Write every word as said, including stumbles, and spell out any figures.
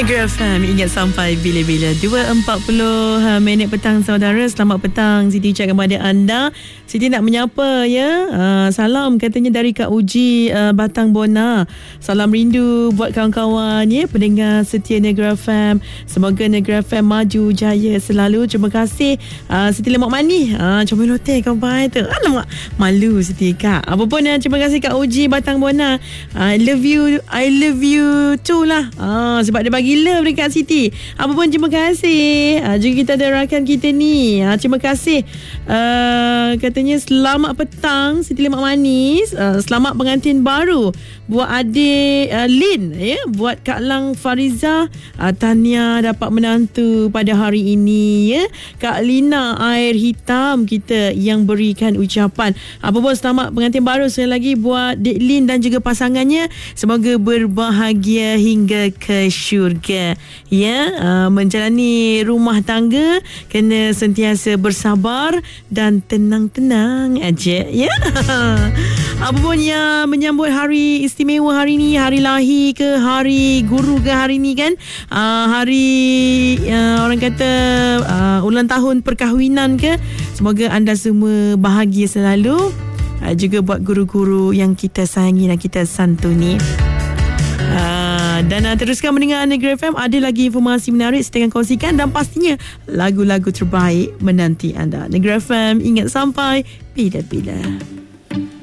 Negeri F M, ingat sampai bila-bila. Dua empat puluh minit petang saudara. Selamat petang Siti ucapkan kepada anda. Siti nak menyapa ya. uh, Salam katanya dari Kak Uji uh, Batang Bona. Salam rindu buat kawan-kawan ya, pendengar setia Negeri F M. Semoga Negeri F M maju jaya selalu. Terima kasih uh, Siti Lemak Mani, uh, comel hotel kawan tu. Alamak, malu Siti Kak. Apa pun uh, terima kasih Kak Uji Batang Bona. I love you, I love you too lah. uh, Sebab dia bagi love dekat Siti. Apa pun terima kasih. uh, Juga kita ada rakan kita ni. uh, Terima kasih. uh, Katanya selamat petang Siti Lemak Manis. uh, Selamat pengantin baru buat adik uh, Lin ya, buat Kak Lang Fariza. uh, Tahniah dapat menantu pada hari ini ya. Kak Lina Air Hitam kita yang berikan ucapan. Apa pun selamat pengantin baru sekali lagi buat Dek Lin dan juga pasangannya. Semoga berbahagia hingga ke syurga ya. uh, Menjalani rumah tangga kena sentiasa bersabar dan tenang-tenang aja ya. Apa pun yang menyambut hari istimewa hari ni, hari lahir ke, hari guru ke hari ni kan, uh, hari uh, orang kata uh, ulang tahun perkahwinan ke, semoga anda semua bahagia selalu. uh, Juga buat guru-guru yang kita sayangi dan kita santuni. Uh, dan uh, teruskan mendengar Negeri F M. Ada lagi informasi menarik saya akan kongsikan, dan pastinya lagu-lagu terbaik menanti anda. Negeri F M, ingat sampai bila-bila.